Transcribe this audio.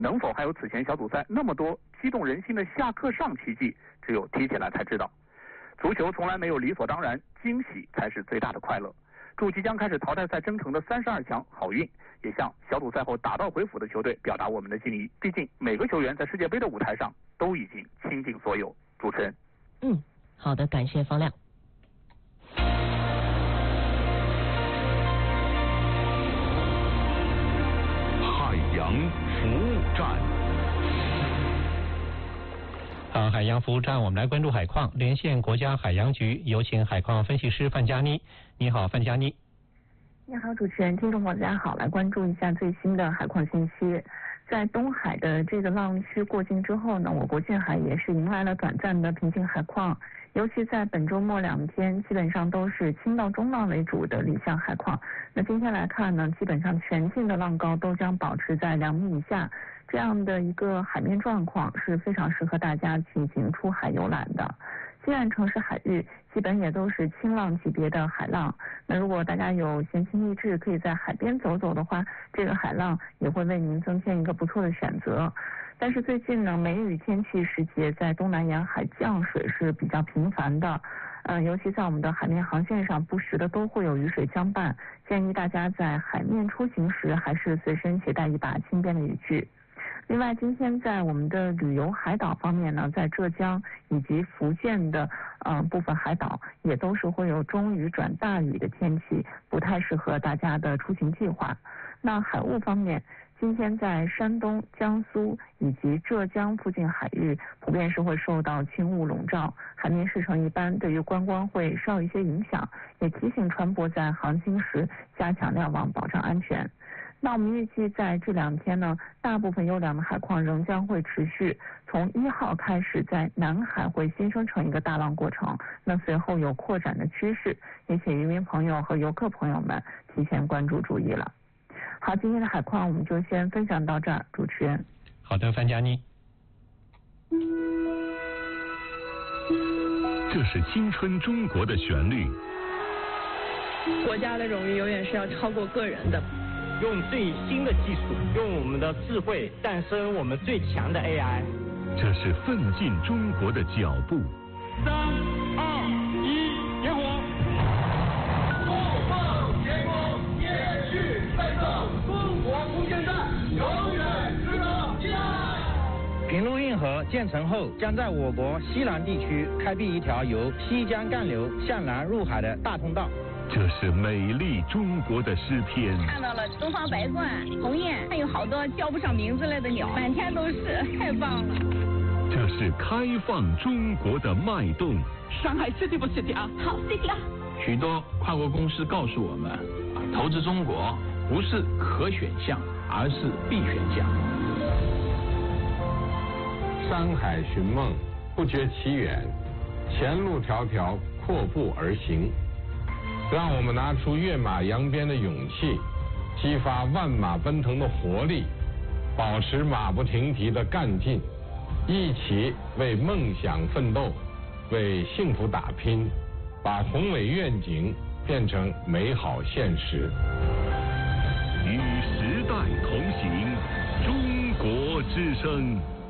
能否还有此前小组赛那么多激动人心的下课上奇迹，只有踢起来才知道。足球从来没有理所当然，惊喜才是最大的快乐。祝即将开始淘汰赛征程的32强好运，也向小组赛后打道回府的球队表达我们的敬意。毕竟每个球员在世界杯的舞台上都已经倾尽所有。主持人， 好的，感谢方亮。 海洋服务站。 好，海洋服务站，我们来关注海况。连线国家海洋局，有请海况分析师范佳妮。你好，范佳妮。 你好，主持人，听众朋友大家好，来关注一下最新的海况信息。在东海的这个浪区过境之后呢，我国近海也是迎来了短暂的平静海况，尤其在本周末2天，基本上都是轻到中浪为主的离向海况。那今天来看呢，基本上全境的浪高都将保持在2米以下，这样的一个海面状况是非常适合大家进行出海游览的。西岸城市海域基本也都是轻浪级别的海浪，那如果大家有闲情逸致可以在海边走走的话，这个海浪也会为您增添一个不错的选择。但是最近呢，梅雨天气时节，在东南沿海降水是比较频繁的，尤其在我们的海面航线上，不时的都会有雨水相伴，建议大家在海面出行时还是随身携带一把轻便的雨具。另外，今天在我们的旅游海岛方面呢，在浙江以及福建的部分海岛也都是会有中雨转大雨的天气，不太适合大家的出行计划。那海雾方面，今天在山东、江苏以及浙江附近海域，普遍是会受到轻雾笼罩，海面视程一般，对于观光会受一些影响，也提醒船舶在航行时加强瞭望，保障安全。那我们预计在这2天呢，大部分优良的海况仍将会持续，从1号开始，在南海会新生成一个大浪过程，那随后有扩展的趋势，也请渔民朋友和游客朋友们提前关注注意了。好，今天的海况我们就先分享到这儿，主持人。 好的，范佳妮。 这是青春中国的旋律。 国家的荣誉永远是要超过个人的。 用最新的技术，用我们的智慧诞生我们最强的 AI。 这是奋进中国的脚步。 3、2、1，点火！不放前锋，延续奋斗，中国无限战，永远值得期待。 平陆运河建成后，将在我国西南地区开辟一条由西江干流向南入海的大通道。 这是美丽中国的诗篇。 看到了东方白鹳、鸿雁，还有好多叫不上名字类的鸟，满天都是，太棒了。 这是开放中国的脉动。 上海 City 不 City 啊？ 好 City 啊！ 许多跨国公司告诉我们，投资中国不是可选项，而是必选项。 山海寻梦，不觉其远，前路迢迢，阔步而行。让我们拿出跃马扬鞭的勇气，激发万马奔腾的活力，保持马不停蹄的干劲，一起为梦想奋斗，为幸福打拼，把宏伟愿景变成美好现实。 与时代同行，中国之声。